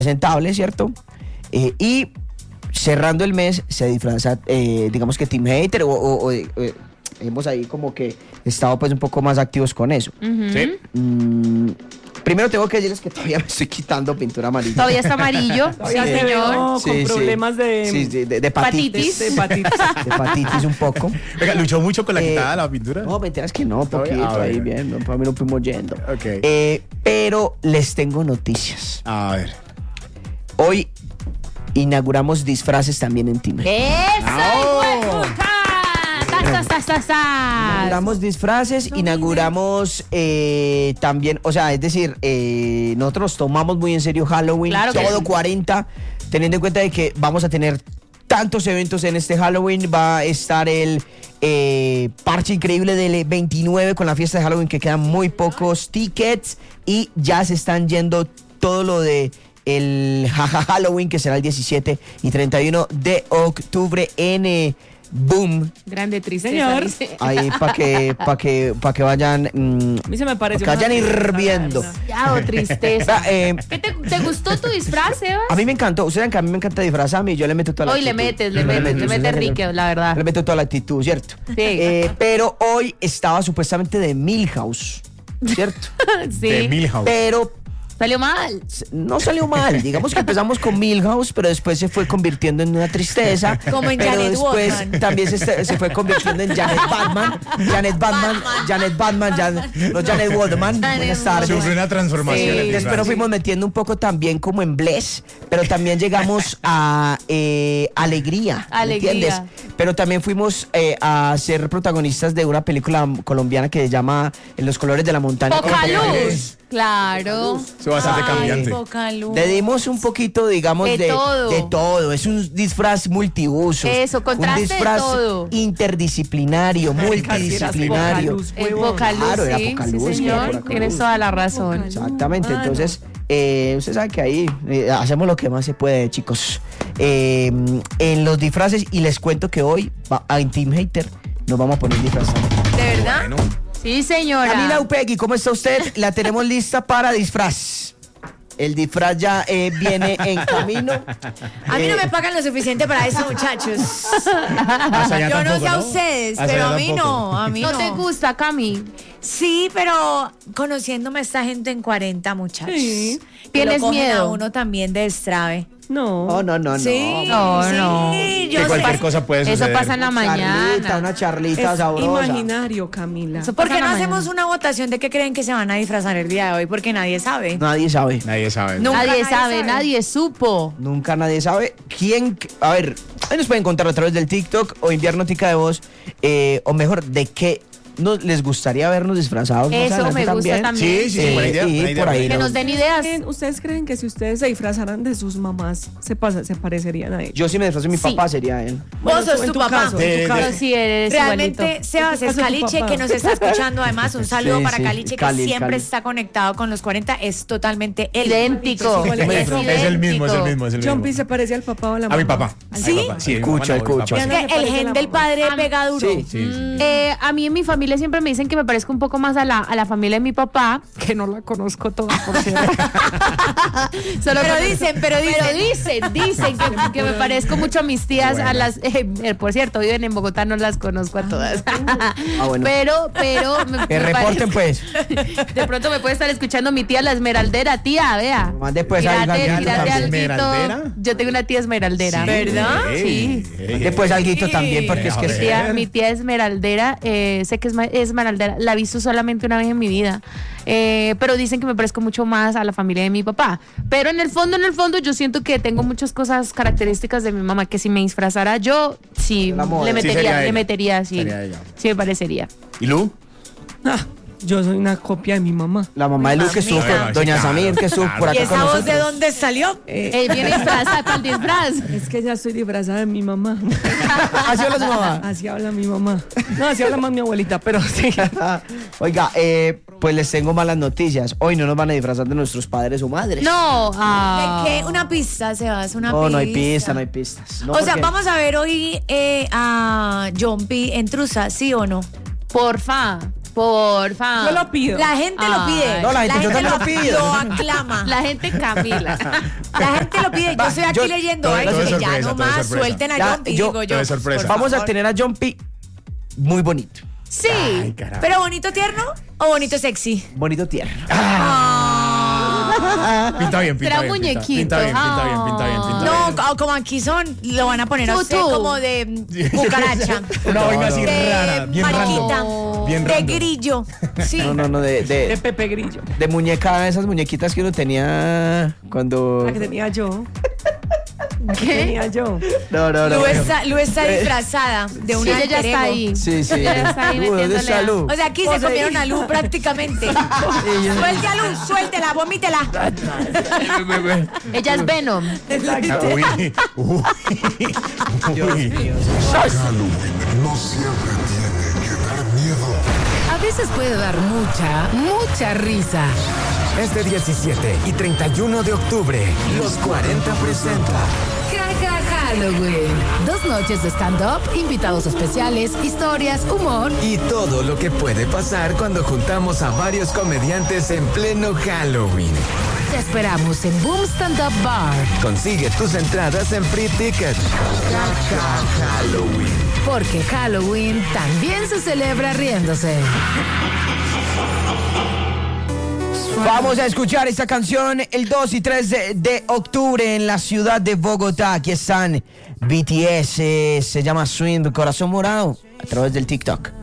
presentable, ¿cierto? Y cerrando el mes se disfraza, digamos que Team Hater o hemos ahí como que estado pues un poco más activos con eso. Sí. Primero tengo que decirles que todavía me estoy quitando pintura amarilla. Todavía está amarillo. Todavía sí, te señor. veo con problemas de... Sí, de hepatitis. De hepatitis. De hepatitis un poco. Venga, ¿luchó mucho con la quitada de la pintura? No, mentiras que no, poquito ahí bien, no, para mí no fuimos yendo. Ok. Pero les tengo noticias. A ver. Hoy inauguramos disfraces también en Team Hater. ¡Eso, hijueputa! Inauguramos disfraces, inauguramos también, o sea, es decir, nosotros tomamos muy en serio Halloween, Claro que todo sí. 40, teniendo en cuenta de que vamos a tener tantos eventos en este Halloween. Va a estar el parche increíble del 29 con la fiesta de Halloween, que quedan muy pocos tickets y ya se están yendo todo lo de el Jaja Halloween, que será el 17 y 31 de octubre en Boom. Grande tristeza. Señor. dice. Ahí para que vayan, A mí se me parece para que vayan hirviendo. Ya, o tristeza. ¿Qué ¿Qué te gustó tu disfraz, Sebas? A mí me encantó. Ustedes saben que a mí me encanta disfrazarme y yo le meto toda la Hoy le actitud. metes rique, la verdad. Le meto toda la actitud, ¿cierto? Sí. Pero hoy estaba supuestamente de Milhouse, ¿cierto? Sí. De Milhouse. Pero Salió mal. no salió mal. Digamos que empezamos con Milhouse, pero después se fue convirtiendo en una tristeza. Como en pero Janet después Waltman. también se fue convirtiendo en Janet Batman. No Janet Waldman. Buenas tardes. Sufrió una transformación. el Después disfraz. nos fuimos metiendo un poco también como en Bless, pero también llegamos a Alegría, ¿me Alegría. entiendes? Pero también fuimos a ser protagonistas de una película colombiana que se llama En los colores de la montaña. Poca luz. Claro. Eso bastante cambiante. Poca luz. Le dimos un poquito, digamos, De todo. de todo. Es un disfraz multiuso. Eso, contraste un de disfraz todo. interdisciplinario, multidisciplinario. El poca luz, Claro, era sí, poca sí, luz, era señor. poca Tienes luz. toda la razón. Exactamente, entonces, usted sabe que ahí hacemos lo que más se puede, chicos. En los disfraces, y les cuento que hoy en Team Hater nos vamos a poner disfrazados. ¿De verdad? Bueno, Sí, señora. Camila Upegui, ¿cómo está usted? La tenemos lista para disfraz. El disfraz ya viene en camino. A mí no me pagan lo suficiente para eso, muchachos. hasta allá Yo no tampoco, sé a ustedes, Hasta pero allá a mí tampoco. no. A mí ¿No no. te gusta, Cami? Sí, pero conociéndome a esta gente en 40, muchachos. Sí. que ¿Tienes lo cogen miedo? a uno también de destrave. No. No. Sí, No, sí, no. yo Que sé. cualquier cosa puede Eso suceder. pasa en la mañana. Una charlita Es sabrosa. imaginario, Camila. Eso ¿Por pasa qué en no la hacemos mañana. una votación de qué creen que se van a disfrazar el día de hoy? Porque nadie sabe. Nadie sabe. Nadie sabe. No. Nadie Nunca sabe, sabe. nadie supo. Nunca nadie sabe quién. A ver, ahí nos pueden contar a través del TikTok o enviar notica de voz, o mejor, de qué les gustaría vernos disfrazados. más Eso adelante me gusta también. Sí, buena idea. y buena idea, por ahí buena Que idea. nos den ideas. ¿Ustedes creen que si ustedes se disfrazaran de sus mamás, se parecerían a ellos? Yo si me disfrazo de mi Sí. papá sería él. Vos sos en tu tu papá. caso, De- en tu caso. Pero sí eres Realmente, igualito. Sebas ¿Qué pasa tu Escaliche, papá? que nos está escuchando, además, un saludo Sí, para sí, Caliche, que Cali, siempre Cali. está conectado con los 40, es totalmente él. Idéntico. Igual Es el mismo, es el mismo, es el mismo. Jumpy se parece al papá o a la mamá. A mi papá. ¿Sí? A mi papá. Sí, El cucho, mi el papá, cucho. mi Es papá. que el gen del padre pega duro. Sí. Sí, sí. A mí en mi familia siempre me dicen que me parezco un poco más a la familia de mi papá, que no la conozco toda, por cierto. Solo Pero conozco- dicen. dicen que me parezco mucho a mis tías, Bueno. a las, por cierto, viven en Bogotá, no las conozco a todas. Bueno. Pero Que reporten, pues. De pronto me puede estar escuchando mi tía la esmeraldera, tía, vea. Mande, pues, algo, Tírate también. alguito. ¿Esmeraldera? Yo tengo una tía esmeraldera. ¿Verdad? Sí. Después alguito también, porque es que A sí. ver. Mi tía esmeraldera, sé que es esmeraldera, la he visto solamente una vez en mi vida, pero dicen que me parezco mucho más a la familia de mi papá. Pero en el fondo, yo siento que tengo muchas cosas características de mi mamá, que si me disfrazara yo, sí, La moda. le Sí, sería metería, ella. sí. Sería ella. Sí me parecería. ¿Y Lu? Ah, yo soy una copia de mi mamá. La mamá de Luz que estuvo Mamita. con Doña Sí, claro, Samir, que estuvo claro. por ¿Y acá con esa voz de nosotros. dónde salió? Viene disfrazada para el disfraz. Es que ya estoy disfrazada de mi mamá. Así habla su mamá. Así habla mi mamá. No, así habla más mi abuelita, pero sí. Oiga, pues les tengo malas noticias. Hoy no nos van a disfrazar de nuestros padres o madres. No, ¿De qué? Una pista, Sebas, una No, pista. no hay pista, no hay pistas. No, O sea, porque- vamos a ver hoy a Jumpy en Trusa, ¿sí o no? porfa. Porfa. Yo lo pido. La gente lo pide. No, la gente, yo también lo pido. Lo aclama. La gente Camila. La gente lo pide. Yo estoy aquí leyendo. todo Ay, es que ya sorpresa, todo nomás es sorpresa. suelten a Ya, Jumpy, yo- digo yo. todo es sorpresa. por Vamos a favor. tener a Jumpy muy bonito. Sí. Ay, carajo. ¿Pero bonito tierno o bonito sexy? Bonito tierno. Pinta bien, pinta Será bien. muñequito. Pinta bien, pinta bien, pinta bien, pinta No, bien. como aquí son, lo van a poner a usted Tutú. como de cucaracha. Una vaina así De rara, bien mariquita. random. Bien De random. grillo. Sí. No, De de Pepe Grillo. muñeca, esas muñequitas que uno tenía cuando... La que tenía yo. La que ¿Qué? tenía yo. No. Lu está disfrazada de Sí, una ella ya alter está ego. ahí. Sí, sí. Ella ya está ahí ¿Dónde metiéndole está a- Lu? O sea, aquí se comieron a Lu prácticamente. Suelte a Lu, suéltela, vomítela. Ella es Venom. Uy, uy, uy. Halloween no siempre tiene que dar miedo. A veces puede dar mucha risa. Este 17 y 31 de octubre, Los 40 presenta Jaja Halloween. 2 noches de stand-up, invitados especiales, historias, humor. y todo lo que puede pasar cuando juntamos a varios comediantes en pleno Halloween. Te esperamos en Boom Stand Up Bar. Consigue tus entradas en Free Ticket. Halloween. Porque Halloween también se celebra riéndose. Vamos a escuchar esta canción el 2 y 3 de octubre en la ciudad de Bogotá. Aquí están BTS, se llama Swing, Corazón Morado, a través del TikTok.